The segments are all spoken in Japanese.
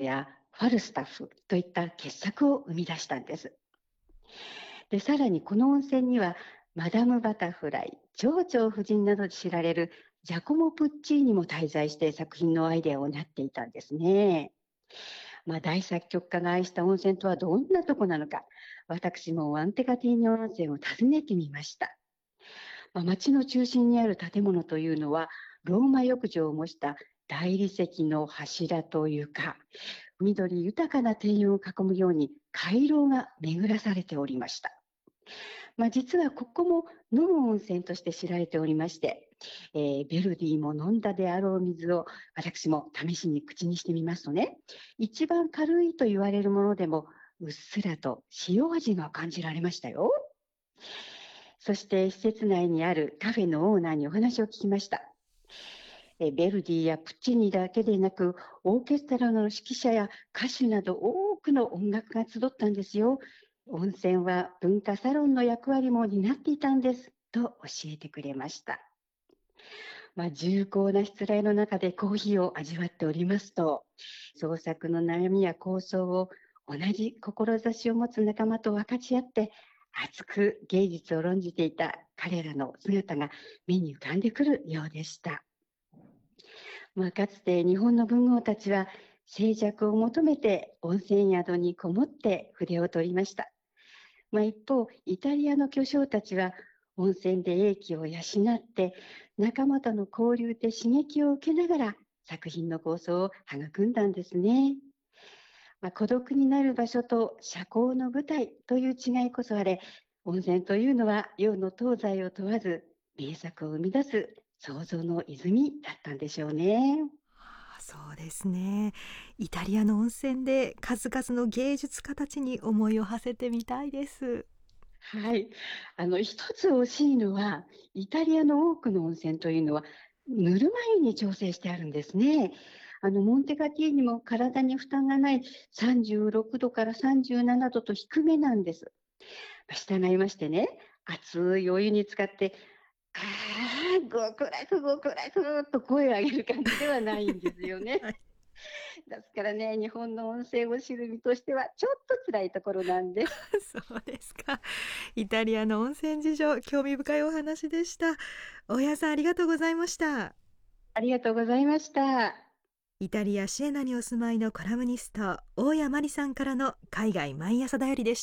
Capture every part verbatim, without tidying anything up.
やファルスタッフといった傑作を生み出したんです。で、さらにこの温泉には、マダム・バタフライ、蝶々夫人などで知られるジャコモ・プッチーニも滞在して作品のアイデアを担っていたんですね。まあ、大作曲家が愛した温泉とはどんなとこなのか、私もワンテカティーニ温泉を訪ねてみました。まあ、街の中心にある建物というのは、ローマ浴場を模した大理石の柱というか、緑豊かな庭園を囲むように回廊が巡らされておりました。まあ、実はここも飲む温泉として知られておりまして、えー、ベルディも飲んだであろう水を私も試しに口にしてみますとね、一番軽いと言われるものでもうっすらと塩味が感じられましたよ。そして施設内にあるカフェのオーナーにお話を聞きました。えベルディやプッチーニだけでなく、オーケストラの指揮者や歌手など多くの音楽が集ったんですよ。温泉は文化サロンの役割も担っていたんです、と教えてくれました。まあ、重厚なしつらいの中でコーヒーを味わっておりますと、創作の悩みや構想を同じ志を持つ仲間と分かち合って、熱く芸術を論じていた彼らの姿が目に浮かんでくるようでした。まあ、かつて日本の文豪たちは静寂を求めて温泉宿にこもって筆を取りました。まあ、一方、イタリアの巨匠たちは温泉で英気を養って仲間との交流で刺激を受けながら作品の構想を育んだんですね。まあ、孤独になる場所と社交の舞台という違いこそあれ、温泉というのは洋の東西を問わず名作を生み出す創造の泉だったんでしょうね。 あ、そうですね。イタリアの温泉で数々の芸術家たちに思いを馳せてみたいです。 はい。あの、一つ惜しいのは、イタリアの多くの温泉というのは、ぬるま湯に調整してあるんですね。あの、モンテカティーニも体に負担がないさんじゅうろくどからさんじゅうななどと低めなんです。まあ従いましてね、熱いお湯に浸かって、ああ、極楽極楽と声を上げる感じではないんですよね。 はい。 ですからね、日本の温泉を知る身としてはちょっと辛いところなんです。 そうですか。イタリアの温泉事情、興味深いお話でした。大家さん、ありがとうございました。 ありがとうございました。 イタリア・シエナにお住まいのコラムニスト、大谷真理さんからの海外毎朝だよりでした。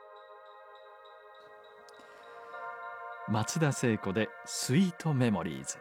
松田聖子でスイートメモリーズ。